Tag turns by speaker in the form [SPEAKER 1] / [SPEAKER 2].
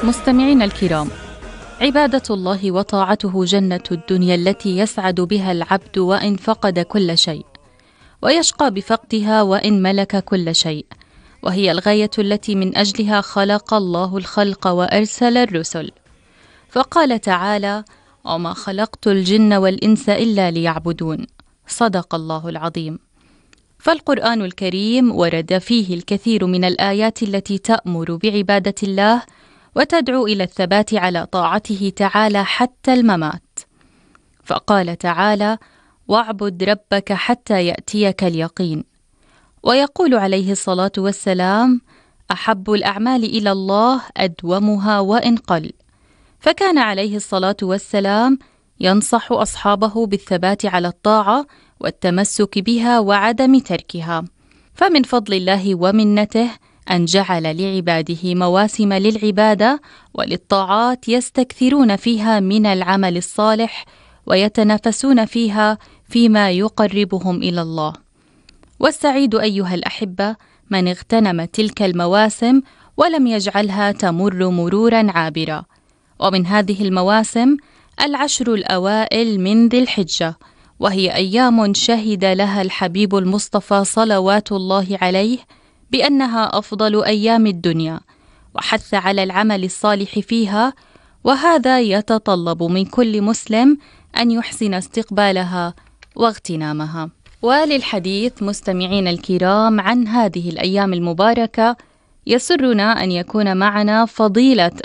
[SPEAKER 1] مستمعينا الكرام، عبادة الله وطاعته جنة الدنيا التي يسعد بها العبد وإن فقد كل شيء، ويشقى بفقدها وإن ملك كل شيء، وهي الغاية التي من أجلها خلق الله الخلق وأرسل الرسل. فقال تعالى: وما خلقت الجن والإنس إلا ليعبدون. صدق الله العظيم. فالقرآن الكريم ورد فيه الكثير من الآيات التي تأمر بعبادة الله وتدعو إلى الثبات على طاعته تعالى حتى الممات. فقال تعالى: واعبد ربك حتى يأتيك اليقين. ويقول عليه الصلاة والسلام: أحب الأعمال إلى الله أدومها وإن قل. فكان عليه الصلاة والسلام ينصح أصحابه بالثبات على الطاعة والتمسك بها وعدم تركها. فمن فضل الله ومنته أن جعل لعباده مواسم للعبادة وللطاعات يستكثرون فيها من العمل الصالح ويتنافسون فيها فيما يقربهم إلى الله. والسعيد أيها الأحبة من اغتنم تلك المواسم ولم يجعلها تمر مرورا عابرا. ومن هذه المواسم 10 الأوائل من ذي الحجة، وهي أيام شهد لها الحبيب المصطفى صلوات الله عليه بأنها أفضل أيام الدنيا، وحث على العمل الصالح فيها، وهذا يتطلب من كل مسلم أن يحسن استقبالها واغتنامها. وللحديث مستمعين الكرام عن هذه الأيام المباركة، يسرنا أن يكون معنا فضيلة